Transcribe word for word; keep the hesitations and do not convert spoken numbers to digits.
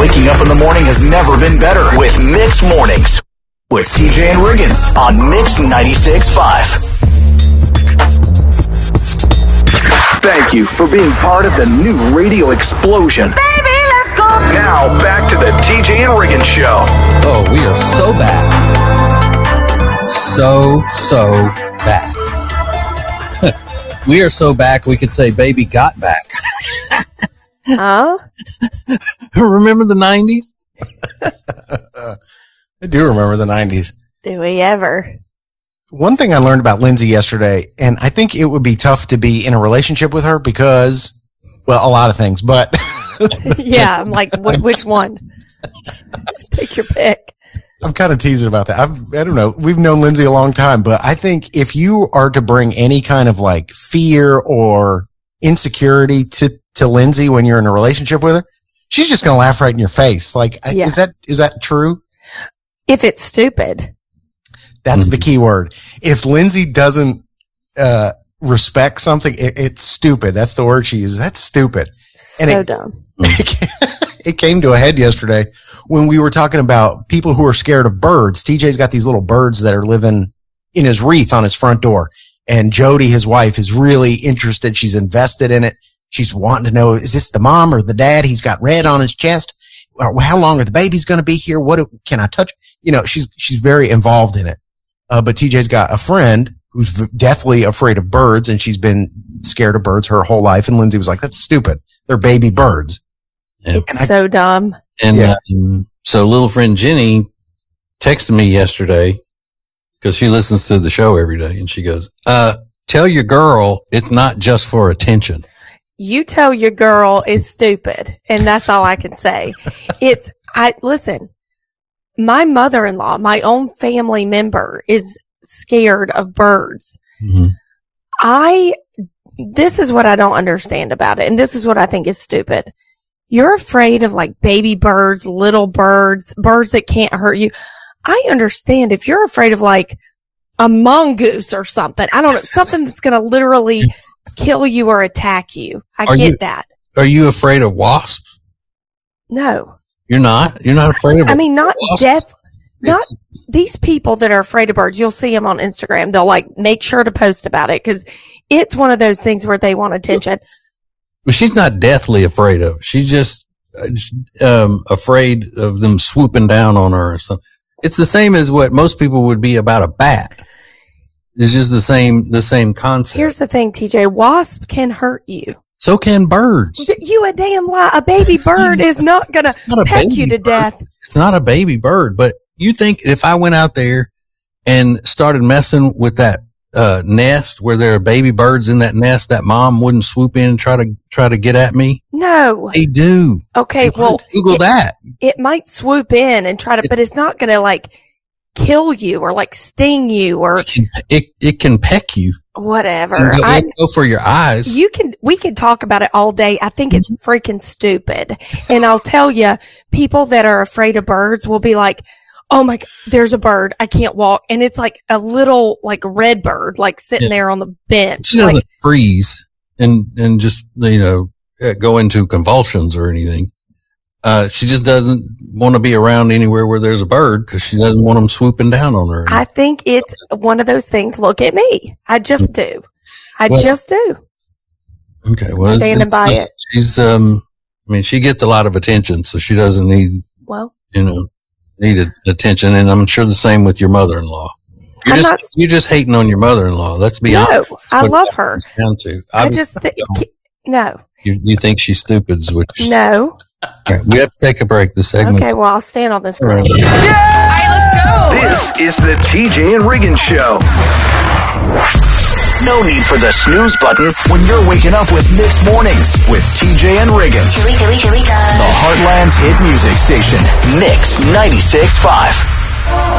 Waking up in the morning has never been better with Mix Mornings with T J and Riggins on Mix ninety-six point five. Thank you for being part of the new radio explosion. Baby, let's go. Now, back to the T J and Riggins show. Oh, we are so back. So, so back. We are so back, we could say baby got back. Huh? Remember the nineties? I do remember the nineties. Do we ever? One thing I learned about Lindsay yesterday, and I think it would be tough to be in a relationship with her because, well, a lot of things, but. Yeah, I'm like, wh- which one? Take your pick. I'm kind of teasing about that. I've, I don't know. We've known Lindsay a long time, but I think if you are to bring any kind of like fear or insecurity to, to Lindsay when you're in a relationship with her, she's just going to laugh right in your face. Like, Yeah. is that, is that true? If it's stupid. That's the key word. If Lindsay doesn't, uh, respect something, it, it's stupid. That's the word she uses. That's stupid. And So it, dumb. it came to a head yesterday when we were talking about people who are scared of birds. T J's got these little birds that are living in his wreath on his front door. And Jody, his wife, is really interested. She's invested in it. She's wanting to know, is this the mom or the dad? He's got red on his chest. How long are the babies going to be here? What can I touch? You know, she's, she's very involved in it. Uh, but T J's got a friend who's deathly afraid of birds, and she's been scared of birds her whole life. And Lindsay was like, that's stupid. They're baby birds. Yeah. It's so dumb. And Yeah. um, so little friend Jenny texted me yesterday because she listens to the show every day, and she goes, uh, tell your girl it's not just for attention. You tell your girl is stupid, and that's all I can say. It's, I, listen, my mother-in-law, my own family member is scared of birds. Mm-hmm. I, this is what I don't understand about it, and this is what I think is stupid. You're afraid of like baby birds, little birds, birds that can't hurt you. I understand if you're afraid of like a mongoose or something. I don't know, something that's going to literally kill you or attack you. I Are get you- that. Are you afraid of wasps? No. You're not? You're not afraid of I mean, not wasps? death, not these people that are afraid of birds. You'll see them on Instagram. They'll like make sure to post about it because it's one of those things where they want attention. But she's not deathly afraid of it. She's just um, afraid of them swooping down on her or something. It's the same as what most people would be about a bat. It's just the same, the same concept. Here's the thing, T J. Wasp can hurt you. So can birds. You a damn lie. A baby bird is not going to Not a peck baby you to bird. death. It's not a baby bird, but you think if I went out there and started messing with that uh, nest where there are baby birds in that nest, that mom wouldn't swoop in and try to try to get at me? No. They do. Okay, well, Google it, that. it might swoop in and try to, but it's not going to like kill you or like sting you or It can, it, it can peck you. whatever. And go, I, go for your eyes. you can, we could talk about it all day. I think it's freaking stupid. And I'll tell you, people that are afraid of birds will be like, oh my God, there's a bird. I can't walk. And it's like a little like red bird, like sitting Yeah. there on the bench. She doesn't Like, freeze and, and just, you know, uh, go into convulsions or anything. Uh, she just doesn't want to be around anywhere where there's a bird because she doesn't want them swooping down on her. I think it's one of those things. Look at me. I just do. I Well, just do. Okay, well, Standing it's- by it's- it. She's, um, I mean, she gets a lot of attention, so she doesn't need, Well, you know, needed attention. And I'm sure the same with your mother-in-law. You're I'm just, not- you're just hating on your mother-in-law. Let's be no, honest. That's I what love it her. comes Down to. I Obviously, just think, no, you, you think she's stupid is what you're saying. no. All right, we have to take a break this segment. Okay, well, I'll stand on this ground. This is the T J and Riggins show. No need for the snooze button when you're waking up with Mix Mornings with T J and Riggins. Here we go, here we go. The Heartland's hit music station, Mix ninety-six point five.